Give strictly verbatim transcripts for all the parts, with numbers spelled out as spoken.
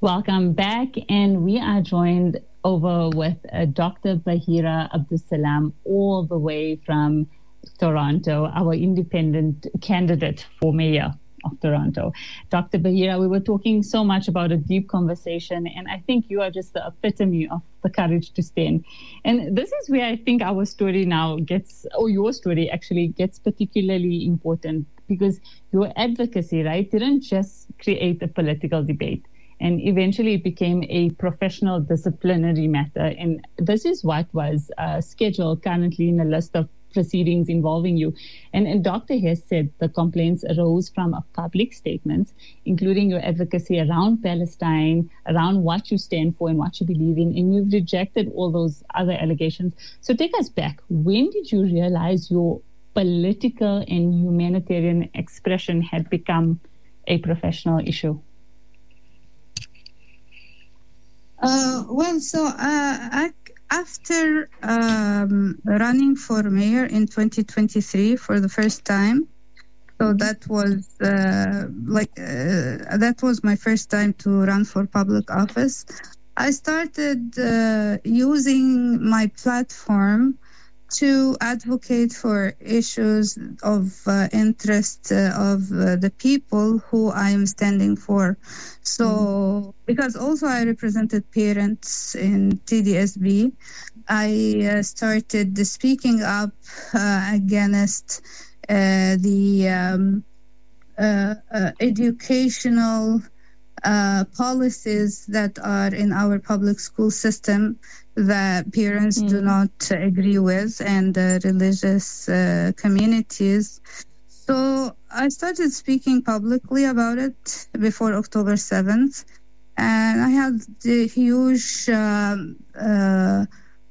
Welcome back, and we are joined over with uh, Doctor Bahira Abdusalam, all the way from Toronto, our independent candidate for mayor of Toronto. Doctor Bahira, we were talking so much about a deep conversation, and I think you are just the epitome of the courage to stand. And this is where I think our story now gets, or your story actually gets particularly important, because your advocacy, right, didn't just create a political debate. And eventually it became a professional disciplinary matter. And this is what was uh, scheduled currently in a list of proceedings involving you. And, and Doctor Hess said the complaints arose from a public statements, including your advocacy around Palestine, around what you stand for and what you believe in. And you've rejected all those other allegations. So take us back. When did you realize your political and humanitarian expression had become a professional issue? Uh, well, so uh, I, after um, running for mayor in twenty twenty-three for the first time, so that was uh, like uh, that was my first time to run for public office. I started uh, using my platform to advocate for issues of uh, interest uh, of uh, the people who I am standing for. So, mm-hmm. because also I represented parents in T D S B, I uh, started speaking up uh, against uh, the um, uh, uh, educational uh, policies that are in our public school system that parents mm. do not agree with, and uh, religious uh, communities. So I started speaking publicly about it before October seventh, and I had the huge, um, uh,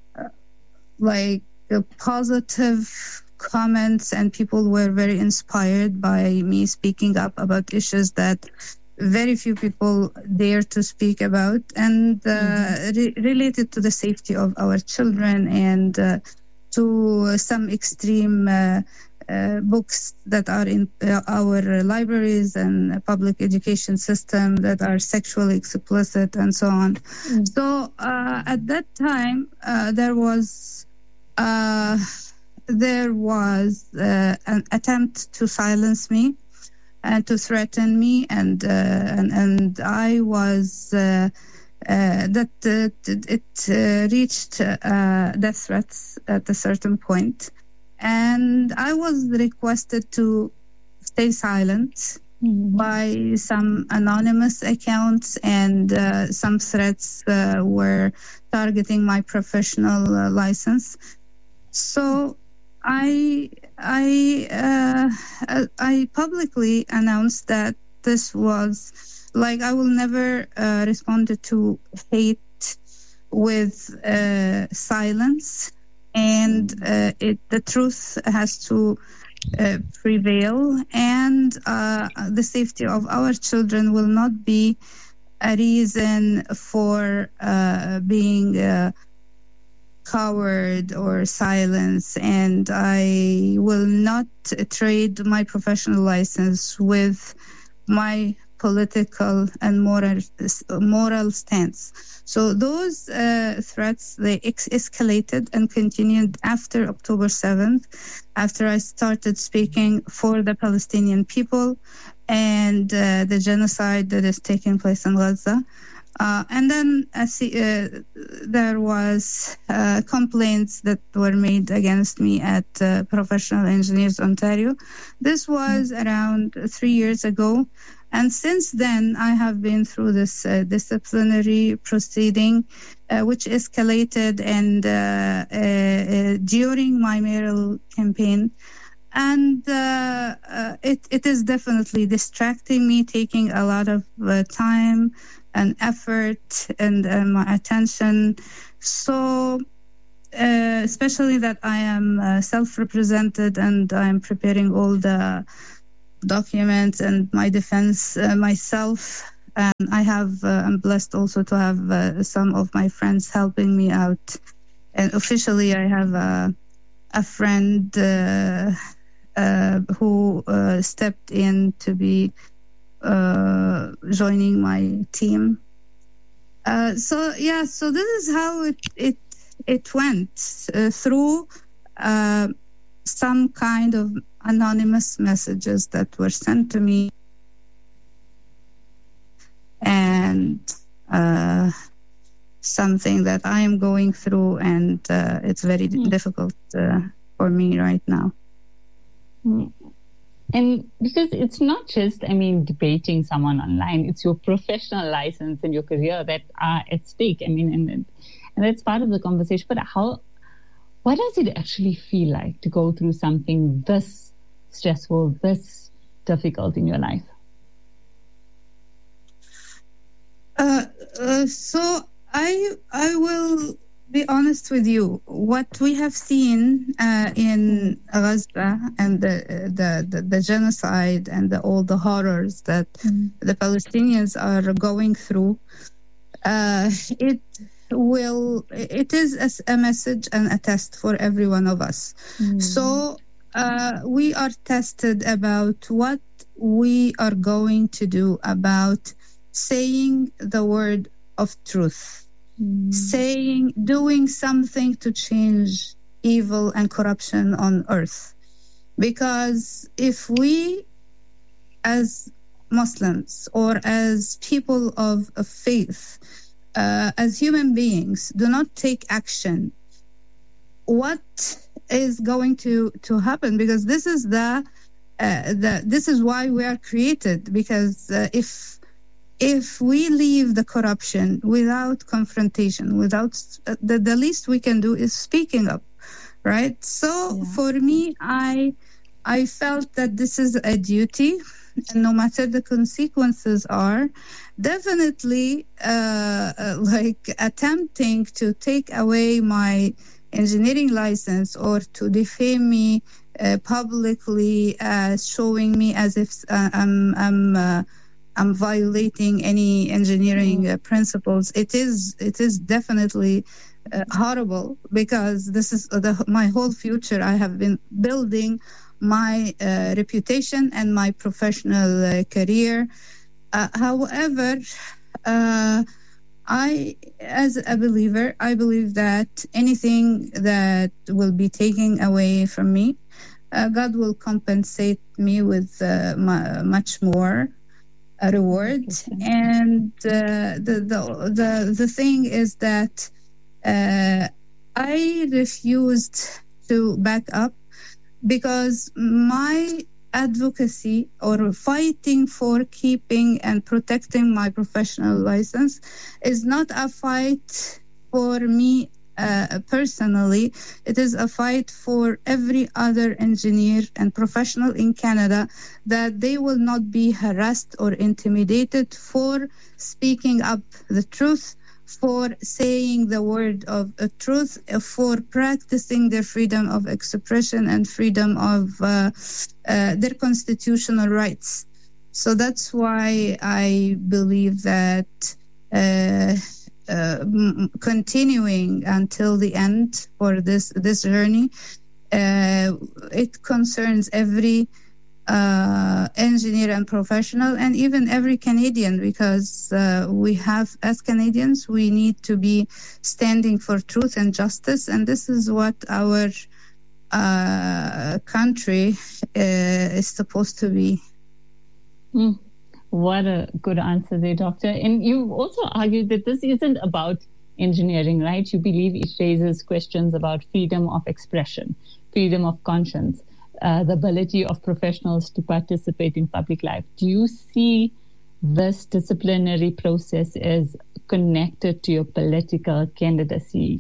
like, uh, positive comments, and people were very inspired by me speaking up about issues that very few people dare to speak about, and uh, mm-hmm. re- related to the safety of our children, and uh, to some extreme uh, uh, books that are in uh, our libraries and public education system that are sexually explicit and so on. Mm-hmm. So uh, at that time, uh, there was uh, there was uh, an attempt to silence me and to threaten me, and uh, and and I was uh, uh, that uh, it uh, reached uh, death threats at a certain point, and I was requested to stay silent mm-hmm. by some anonymous accounts, and uh, some threats uh, were targeting my professional uh, license. So I I uh, I publicly announced that this was like I will never uh, respond to hate with uh, silence, and uh, it the truth has to uh, prevail, and uh, the safety of our children will not be a reason for uh, being Uh, coward or silence, and I will not trade my professional license with my political and moral moral stance. So those uh, threats, they ex- escalated and continued after October seventh, after I started speaking for the Palestinian people and uh, the genocide that is taking place in Gaza. Uh, and then uh, see, uh, there was uh, complaints that were made against me at uh, Professional Engineers Ontario. This was mm-hmm. around three years ago. And since then, I have been through this uh, disciplinary proceeding, uh, which escalated and uh, uh, uh, during my mayoral campaign. And uh, uh, it, it is definitely distracting me, taking a lot of uh, time and effort and uh, my attention. So uh, especially that I am uh, self-represented, and I'm preparing all the documents and my defense uh, myself. And I have, uh, I'm blessed also to have uh, some of my friends helping me out. And officially I have a, a friend uh, uh, who uh, stepped in to be Uh, joining my team. Uh, so yeah, so this is how it it it went uh, through uh, some kind of anonymous messages that were sent to me, and uh, something that I am going through, and uh, it's very mm. difficult uh, for me right now. Mm. And because it's not just, I mean, debating someone online, it's your professional license and your career that are at stake. I mean, and, and that's part of the conversation. But how, what does it actually feel like to go through something this stressful, this difficult in your life? Uh, uh, so I I will be honest with you. What we have seen uh, in Gaza and the, the the the genocide and the, all the horrors that mm. the Palestinians are going through, uh, it will it is a, a message and a test for every one of us. Mm. So uh, we are tested about what we are going to do about saying the word of truth. Mm. Saying, doing something to change evil and corruption on earth. Because if we, as Muslims or as people of, of faith, uh, as human beings, do not take action, what is going to, to happen? Because this is the, uh, the this is why we are created. Because uh, if If we leave the corruption without confrontation, without uh, the, the least we can do is speaking up, right? So yeah. for me, I I felt that this is a duty, and no matter the consequences are, definitely uh, uh, like attempting to take away my engineering license or to defame me uh, publicly, uh, showing me as if uh, I'm I'm. Uh, I'm violating any engineering uh, principles. It is it is definitely uh, horrible, because this is uh, the, my whole future. I have been building my uh, reputation and my professional uh, career. Uh, however, uh, I, as a believer, I believe that anything that will be taken away from me, uh, God will compensate me with uh, my, much more. A reward. And uh, the, the the the thing is that uh, I refused to back up, because my advocacy or fighting for keeping and protecting my professional license is not a fight for me Uh, personally. It is a fight for every other engineer and professional in Canada, that they will not be harassed or intimidated for speaking up the truth, for saying the word of uh, truth, uh, for practicing their freedom of expression and freedom of uh, uh, their constitutional rights. So that's why I believe that uh, Uh, continuing until the end for this this journey, uh, it concerns every uh, engineer and professional, and even every Canadian, because uh, we have, as Canadians, we need to be standing for truth and justice, and this is what our uh, country uh, is supposed to be. Mm. What a good answer there, Doctor. And you've also argued that this isn't about engineering, right? You believe it raises questions about freedom of expression, freedom of conscience, uh, the ability of professionals to participate in public life. Do you see this disciplinary process as connected to your political candidacy?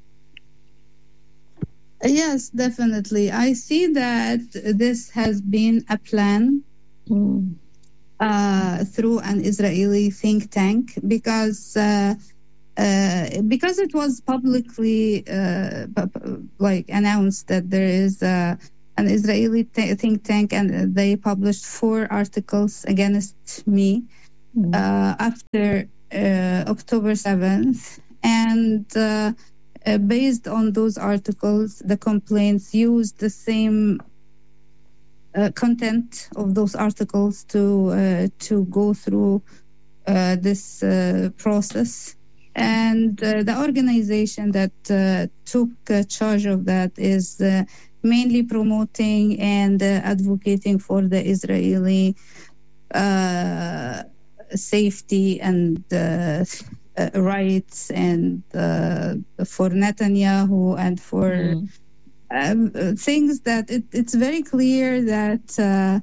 Yes, definitely. I see that this has been a plan. Mm. Uh, through an Israeli think tank, because uh, uh, because it was publicly uh, like announced that there is uh, an Israeli t- think tank, and they published four articles against me mm-hmm. uh, after uh, October seventh, and uh, uh, based on those articles, the complaints used the same Uh, content of those articles to uh, to go through uh, this uh, process. And uh, the organization that uh, took uh, charge of that is uh, mainly promoting and uh, advocating for the Israeli uh, safety and uh, uh, rights, and uh, for Netanyahu, and for mm. uh, things that it, it's very clear that uh,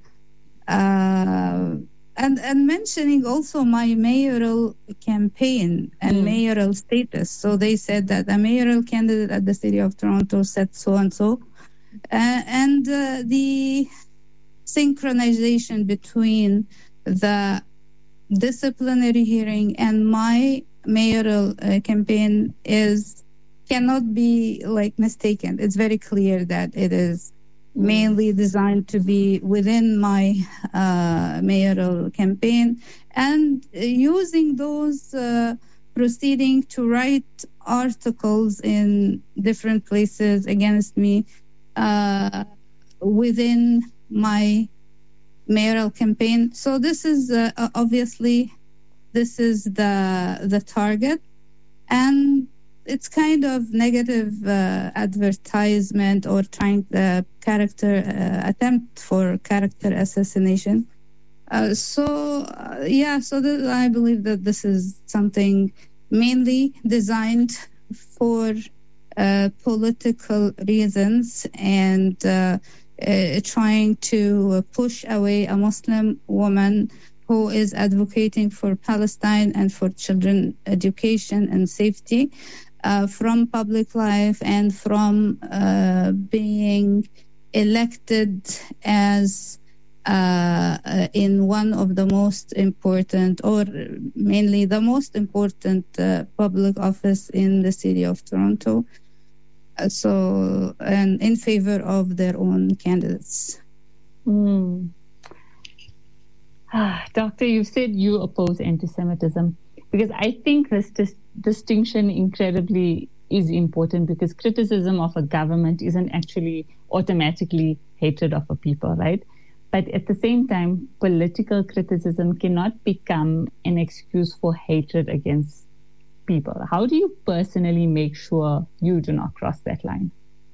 uh, and and mentioning also my mayoral campaign and mm. mayoral status. So they said that a mayoral candidate at the city of Toronto said so and so, uh, and uh, the synchronization between the disciplinary hearing and my mayoral uh, campaign is cannot be like mistaken. It's very clear that it is mainly designed to be within my uh, mayoral campaign, and uh, using those uh, proceedings to write articles in different places against me uh, within my mayoral campaign. So this is uh, obviously this is the the target, and it's kind of negative uh, advertisement or trying the uh, character uh, attempt for character assassination. Uh, so uh, yeah, so th- I believe that this is something mainly designed for uh, political reasons, and uh, uh, trying to push away a Muslim woman who is advocating for Palestine and for children education and safety uh, from public life, and from uh, being elected as uh, uh, in one of the most important, or mainly the most important uh, public office in the city of Toronto. Uh, so, and in favor of their own candidates. Mm. Ah, Doctor, you've said you oppose anti-Semitism, because I think this dis- distinction incredibly is important, because criticism of a government isn't actually automatically hatred of a people, right? But at the same time, political criticism cannot become an excuse for hatred against people. How do you personally make sure you do not cross that line?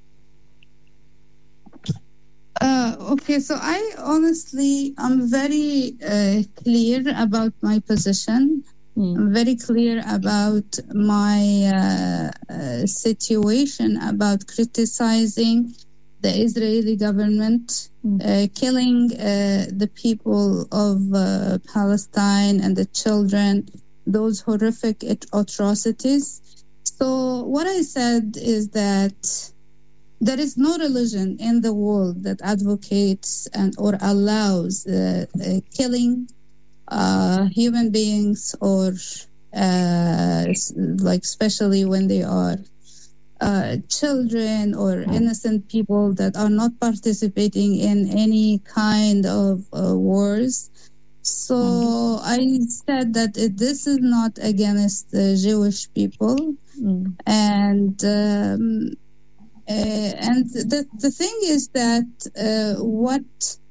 Uh, okay, so I honestly, I'm very uh, clear about my position. Mm. I'm very clear about my uh, uh, situation about criticizing the Israeli government, mm. uh, killing uh, the people of uh, Palestine and the children, those horrific atrocities. So what I said is that there is no religion in the world that advocates and or allows uh, uh, killing uh, human beings, or uh, like especially when they are uh, children or innocent people that are not participating in any kind of uh, wars. So mm. I said that it, this is not against the Jewish people, mm. and um, Uh, and the the thing is that uh, what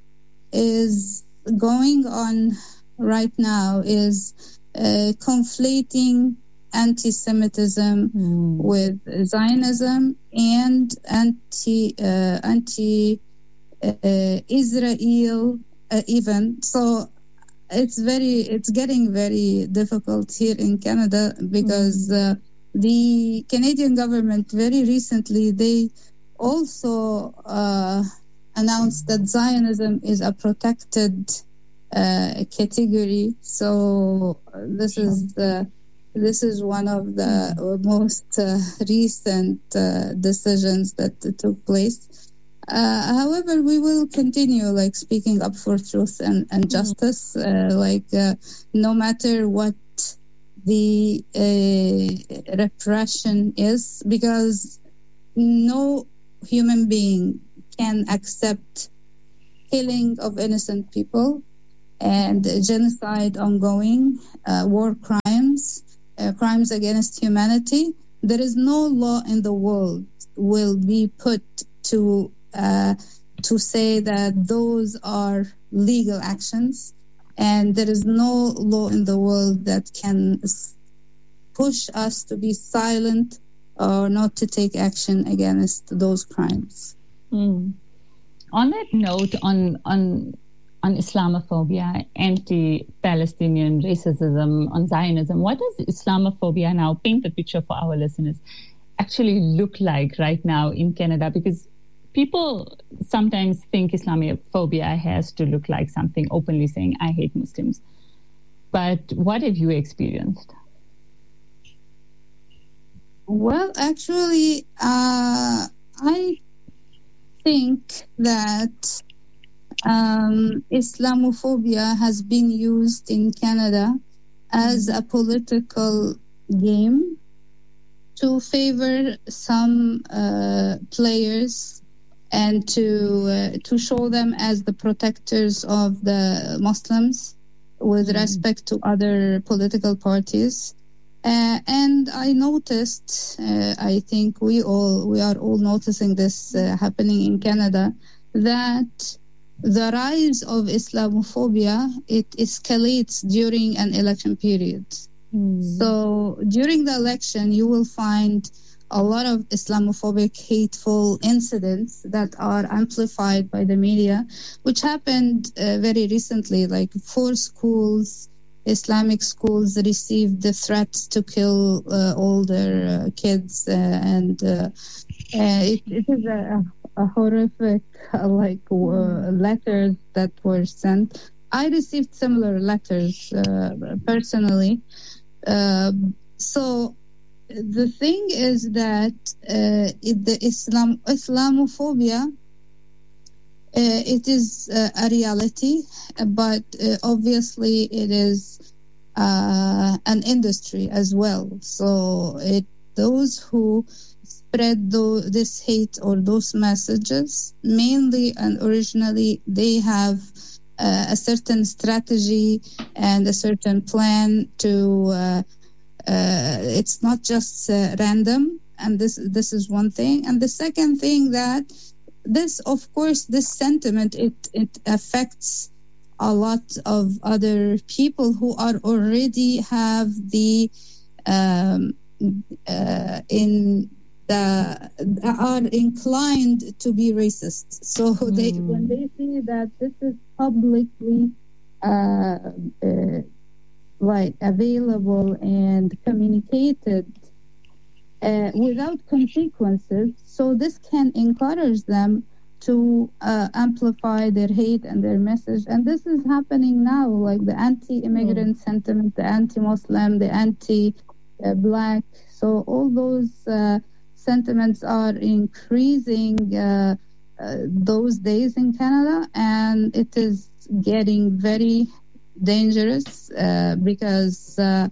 is going on right now is uh, conflating anti-Semitism mm. with Zionism and anti uh, anti uh, Israel uh, even. So it's very it's getting very difficult here in Canada, because. Mm. Uh, The Canadian government very recently, they also uh, announced that Zionism is a protected uh, category. So this is the this is one of the most uh, recent uh, decisions that took place. Uh, however, we will continue like speaking up for truth and, and justice, uh, like uh, no matter what the uh, repression is, because no human being can accept killing of innocent people and genocide ongoing, uh, war crimes, uh, crimes against humanity. There is no law in the world will be put to uh, to say that those are legal actions. And there is no law in the world that can push us to be silent or not to take action against those crimes. Mm. On that note, on on on Islamophobia, anti-Palestinian racism, on Zionism, what does Islamophobia now, paint the picture for our listeners, actually look like right now in Canada? Because people sometimes think Islamophobia has to look like something openly saying, I hate Muslims. But what have you experienced? Well, actually, uh, I think that um, Islamophobia has been used in Canada as a political game to favor some uh, players and to uh, to show them as the protectors of the Muslims with mm-hmm. respect to other political parties. Uh, and I noticed, uh, I think we all we are all noticing this uh, happening in Canada, that the rise of Islamophobia, it escalates during an election period. Mm. So during the election, you will find a lot of Islamophobic, hateful incidents that are amplified by the media, which happened uh, very recently, like four schools, Islamic schools received the threats to kill uh, all their uh, kids, uh, and uh, uh, it, it is a, a horrific uh, like uh, letters that were sent. I received similar letters uh, personally. Uh, so the thing is that uh, it, the Islam Islamophobia. Uh, it is uh, a reality, but uh, obviously it is uh, an industry as well. So it those who spread th- this hate or those messages, mainly and originally, they have uh, a certain strategy and a certain plan to. Uh, uh, it's not just uh, random, and this this is one thing. And the second thing that. This, of course, this sentiment, it, it affects a lot of other people who are already have the, um, uh, in the, are inclined to be racist. So mm. they, when they see that this is publicly, uh, uh, like available and communicated, Uh, without consequences, so this can encourage them to uh, amplify their hate and their message. And this is happening now, like the anti-immigrant mm. sentiment, the anti-Muslim, the anti-Black. So all those uh, sentiments are increasing uh, uh, those days in Canada, and it is getting very dangerous uh, because uh,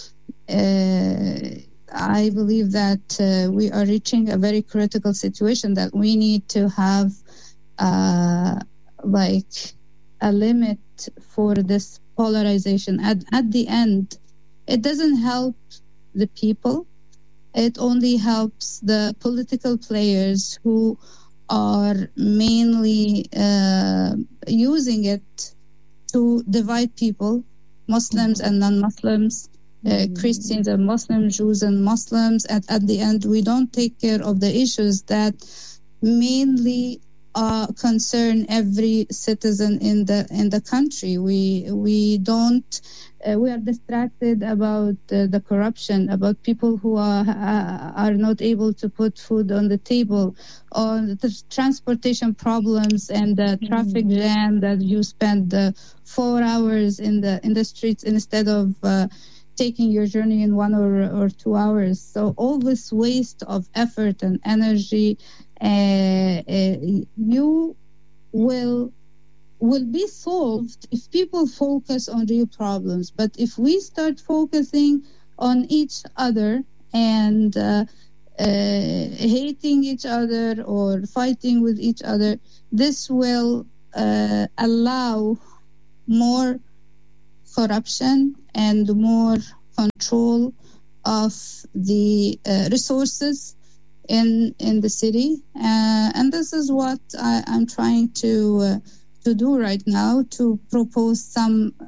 uh, I believe that uh, we are reaching a very critical situation that we need to have uh, like a limit for this polarization. At, at the end, it doesn't help the people. It only helps the political players who are mainly uh, using it to divide people, Muslims and non-Muslims. Uh, Christians and Muslims, Jews and Muslims. At, at the end, we don't take care of the issues that mainly uh, concern every citizen in the in the country. We we don't. Uh, we are distracted about uh, the corruption, about people who are uh, are not able to put food on the table, or the transportation problems and the traffic mm-hmm. jam that you spend uh, four hours in the in the streets instead of. Uh, taking your journey in one or, or two hours. So all this waste of effort and energy, uh, uh, you will will be solved if people focus on real problems. But if we start focusing on each other and uh, uh, hating each other or fighting with each other, this will uh, allow more corruption and more control of the uh, resources in in the city, uh, and this is what I, I'm trying to uh, to do right now, to propose some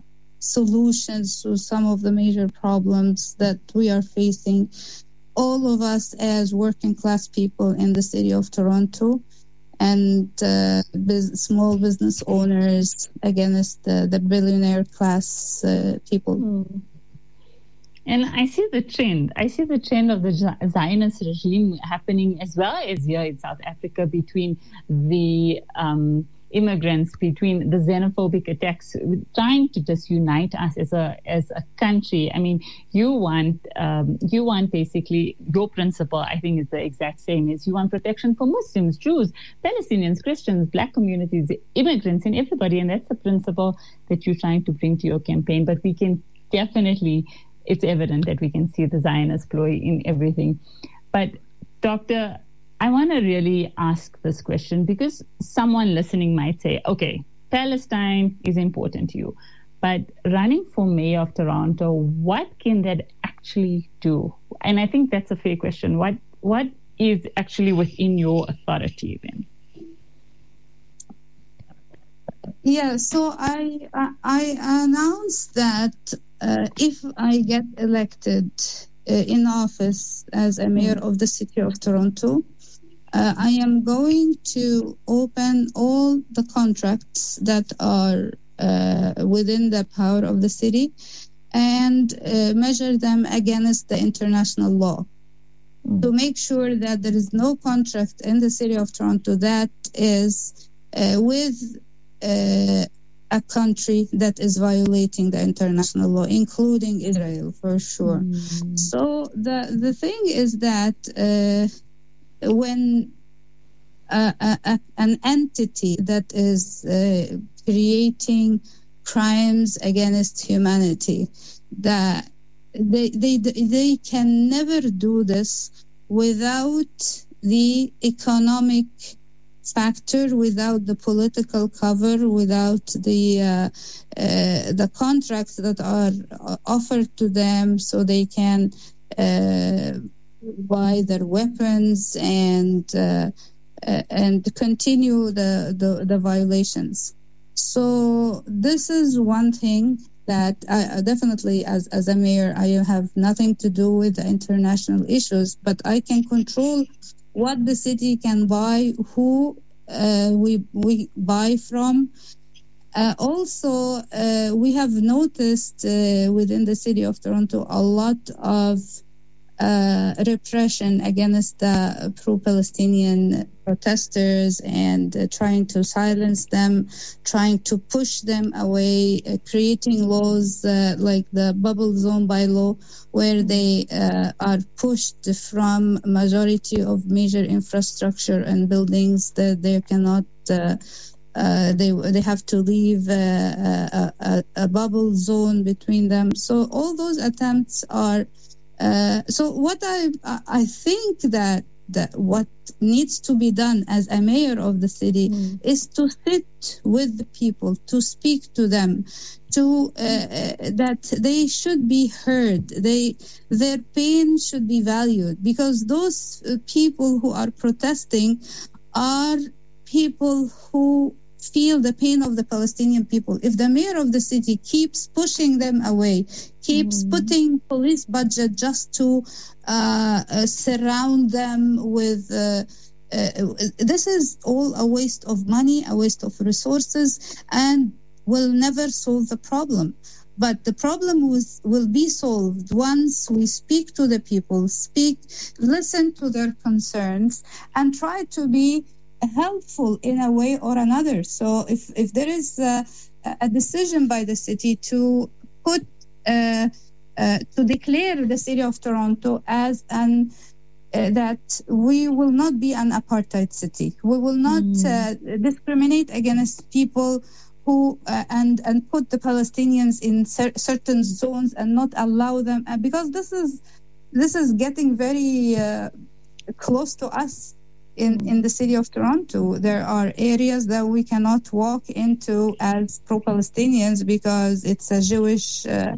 solutions to some of the major problems that we are facing, all of us as working class people in the city of Toronto, and uh, biz- small business owners against the, the billionaire class uh, people. Mm. And I see the trend. I see the trend of the Zionist regime happening as well as here in South Africa between the um, immigrants, between the xenophobic attacks, trying to just unite us as a as a country. I mean, you want um, you want basically your principle. I think is the exact same as you want protection for Muslims, Jews, Palestinians, Christians, Black communities, immigrants, and everybody. And that's the principle that you're trying to bring to your campaign. But we can definitely. It's evident that we can see the Zionist ploy in everything. But Doctor, I want to really ask this question because someone listening might say, okay, Palestine is important to you, but running for mayor of Toronto, what can that actually do? And I think that's a fair question. What What is actually within your authority then? Yeah, so I I announced that uh, if I get elected uh, in office as a mayor of the city of Toronto, uh, I am going to open all the contracts that are uh, within the power of the city and uh, measure them against the international law mm. to make sure that there is no contract in the city of Toronto that is uh, with Uh, a country that is violating the international law, including Israel, for sure. Mm. So the the thing is that uh, when a, a, an entity that is uh, creating crimes against humanity, that they they they can never do this without the economic factor, without the political cover, without the uh, uh, the contracts that are offered to them, so they can uh, buy their weapons and uh, and continue the, the the violations. So this is one thing that I definitely, as as a mayor, I have nothing to do with the international issues, but I can control what the city can buy, who uh, we we buy from. Uh, also, uh, we have noticed uh, within the city of Toronto a lot of uh, repression against the pro-Palestinian protesters and uh, trying to silence them, trying to push them away, uh, creating laws uh, like the bubble zone bylaw, where they uh, are pushed from majority of major infrastructure and buildings that they cannot uh, uh, they they have to leave uh, a, a, a bubble zone between them. So all those attempts are uh, so what I I think that that what needs to be done as a mayor of the city mm. is to sit with the people, to speak to them, to uh, that they should be heard. They their pain should be valued, because those people who are protesting are people who feel the pain of the Palestinian people. If the mayor of the city keeps pushing them away, keeps mm. putting police budget just to uh, uh, surround them with uh, uh, this is all a waste of money, a waste of resources, and will never solve the problem. But the problem was, will be solved once we speak to the people, speak, listen to their concerns, and try to be helpful in a way or another. So if, if there is a, a decision by the city to put uh, uh, to declare the city of Toronto as an uh, that we will not be an apartheid city, we will not mm. uh, discriminate against people who uh, and and put the Palestinians in cer- certain zones and not allow them, uh, because this is this is getting very uh, close to us. In, in the city of Toronto, there are areas that we cannot walk into as pro-Palestinians because it's a Jewish uh,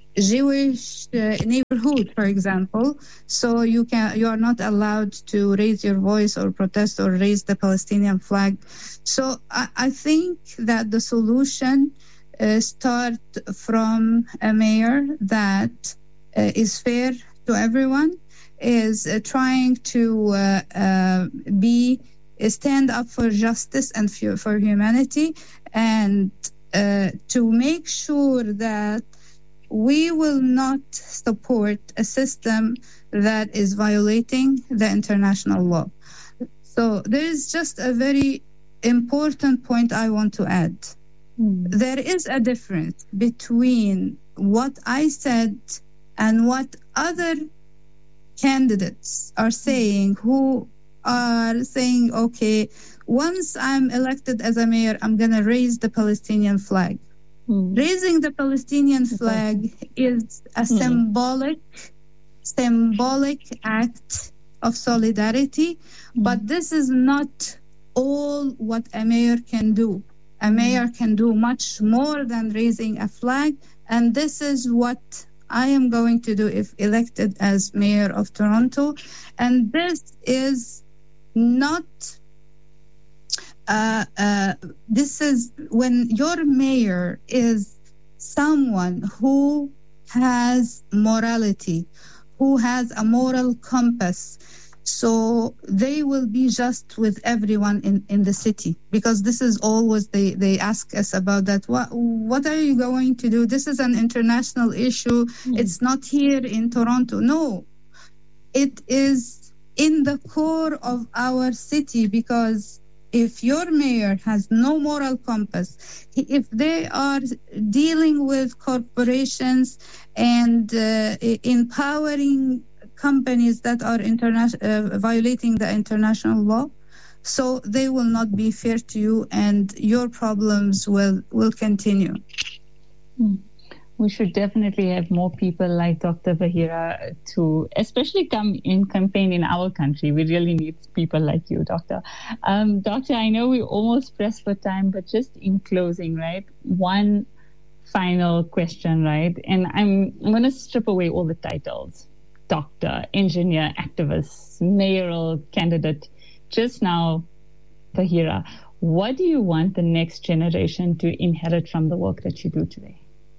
Jewish uh, neighborhood, for example. So you can you are not allowed to raise your voice or protest or raise the Palestinian flag. So I, I think that the solution uh, start from a mayor that uh, is fair to everyone, is uh, trying to uh, uh, be stand up for justice and for, for humanity, and uh, to make sure that we will not support a system that is violating the international law. So there is just a very important point I want to add. Mm. There is a difference between what I said and what other candidates are saying, who are saying, okay, once I'm elected as a mayor, I'm going to raise the Palestinian flag. Mm. Raising the Palestinian flag is a mm. symbolic, symbolic act of solidarity, mm. but this is not all what a mayor can do. A mayor mm. can do much more than raising a flag, and this is what I am going to do if elected as mayor of Toronto. And this is not, uh, uh, this is when your mayor is someone who has morality, who has a moral compass. So they will be just with everyone in, in the city, because this is always, they, they ask us about that. What, what are you going to do? This is an international issue. Mm. It's not here in Toronto. No, it is in the core of our city, because if your mayor has no moral compass, if they are dealing with corporations and uh, empowering companies that are interna- uh, violating the international law, so they will not be fair to you, and your problems will, will continue. We should definitely have more people like Doctor Bahira to especially come in campaign in our country. We really need people like you, Doctor. Um, Doctor, I know we almost pressed for time, but just in closing, right? One final question, right? And I'm, I'm going to strip away all the titles. Doctor, engineer, activist, mayoral candidate. Just now, Bahira, what do you want the next generation to inherit from the work that you do today?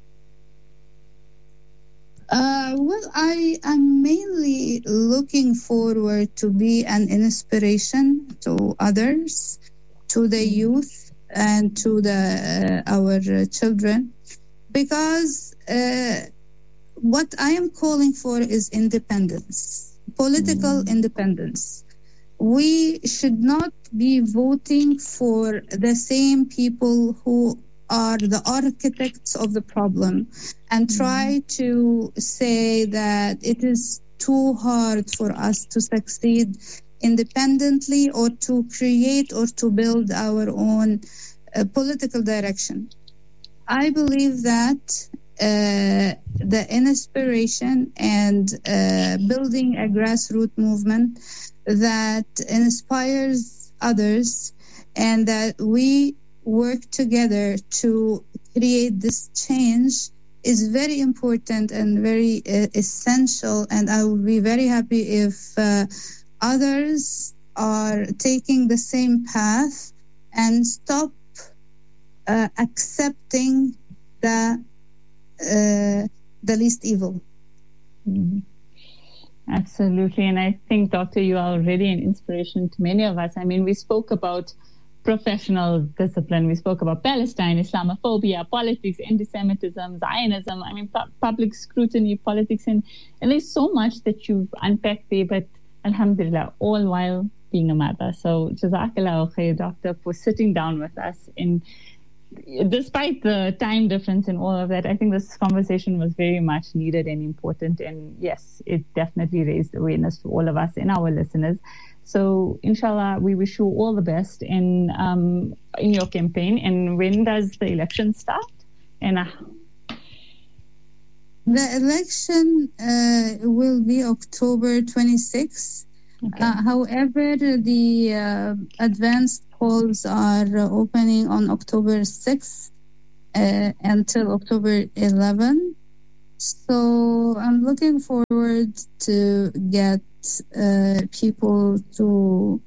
Uh, well, I am mainly looking forward to be an inspiration to others, to the youth, and to the uh, our uh, children, because uh, what I am calling for is independence, political mm. independence. We should not be voting for the same people who are the architects of the problem and try mm. to say that it is too hard for us to succeed independently or to create or to build our own uh, political direction. I believe that Uh, the inspiration and uh, building a grassroots movement that inspires others, and that we work together to create this change is very important and very uh, essential. And I will be very happy if uh, others are taking the same path and stop uh, accepting the Uh, the least evil. Mm-hmm. Absolutely. And I think, Doctor, you are already an inspiration to many of us. I mean, we spoke about professional discipline. We spoke about Palestine, Islamophobia, politics, anti-Semitism, Zionism. I mean, pu- public scrutiny, politics. And, and there's so much that you've unpacked there, but alhamdulillah, all while being a mother. So jazakallah khair, Doctor, for sitting down with us. And despite the time difference and all of that, I think this conversation was very much needed and important. And yes, it definitely raised awareness for all of us and our listeners. So inshallah, we wish you all the best in um, in your campaign. And when does the election start? And uh, the election uh, will be October twenty-sixth. Okay. Uh, however, the uh, advanced polls are uh, opening on October sixth uh, until October eleventh. So I'm looking forward to get uh, people to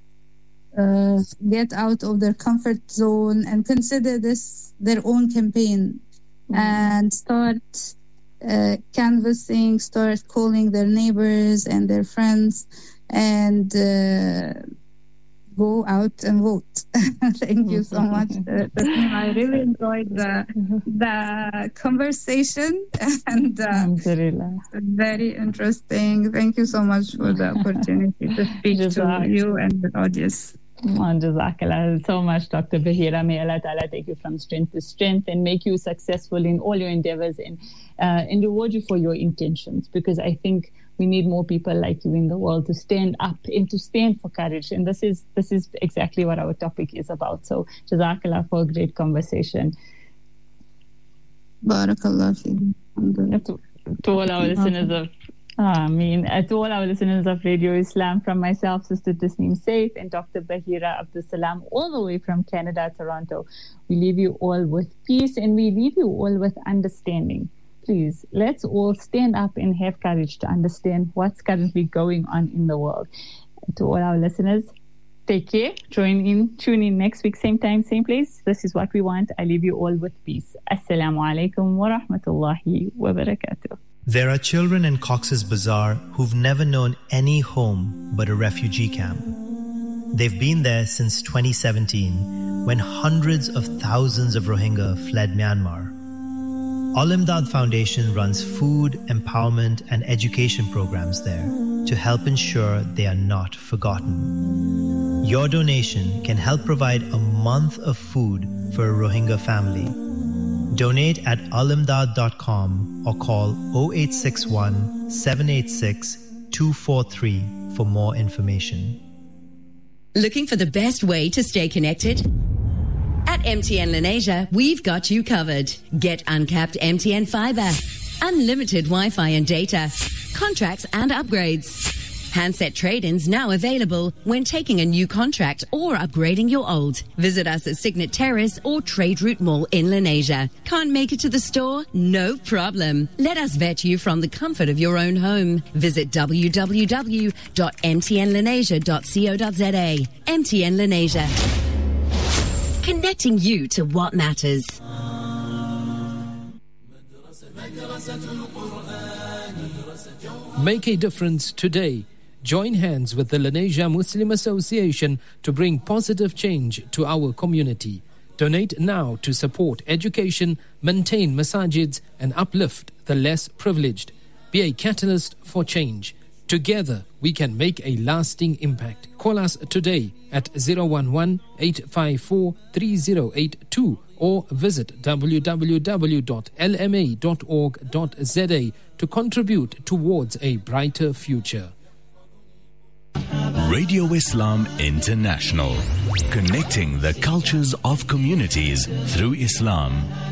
uh, get out of their comfort zone and consider this their own campaign. mm-hmm. and start uh, canvassing, start calling their neighbors and their friends, and uh, go out and vote. Thank you so much. Uh, I really enjoyed the the conversation, and uh, very interesting. Thank you so much for the opportunity to speak to you and the audience. Jazakallah so much, Doctor Bahira. May Allah Ta'ala take you from strength to strength and make you successful in all your endeavors, and uh, and reward you for your intentions, because I think we need more people like you in the world to stand up and to stand for courage. And this is this is exactly what our topic is about. So Jazakallah for a great conversation. Barakallah fi. To, to all our listeners of I mean, uh, to all our listeners of Radio Islam, from myself, Sister Tasneem Saif, and Doctor Bahira Abdul Salam, all the way from Canada, Toronto, we leave you all with peace, and we leave you all with understanding. Please, let's all stand up and have courage to understand what's currently going on in the world. To all our listeners, take care. Join in, tune in next week, same time, same place. This is what we want. I leave you all with peace. Assalamu alaikum wa rahmatullahi wa barakatuh. There are children in Cox's Bazar who've never known any home but a refugee camp. They've been there since twenty seventeen, when hundreds of thousands of Rohingya fled Myanmar. Al-Imdad Foundation runs food, empowerment and education programs there to help ensure they are not forgotten. Your donation can help provide a month of food for a Rohingya family. Donate at alimdad dot com or call oh eight six one, seven eight six, two four three for more information. Looking for the best way to stay connected? At M T N Lenasia, we've got you covered. Get uncapped M T N fiber, unlimited Wi-Fi and data, contracts and upgrades. Handset trade-ins now available when taking a new contract or upgrading your old. Visit us at Signet Terrace or Trade Route Mall in Lenasia. Can't make it to the store? No problem. Let us vet you from the comfort of your own home. Visit w w w dot m t n lenasia dot co dot z a. M T N Lenasia. Connecting you to what matters. Make a difference today. Join hands with the Lenasia Muslim Association to bring positive change to our community. Donate now to support education, maintain masajids and uplift the less privileged. Be a catalyst for change. Together, we can make a lasting impact. Call us today at zero one one, eight five four, three zero eight two or visit w w w dot l m a dot org dot z a to contribute towards a brighter future. Radio Islam International, connecting the cultures of communities through Islam.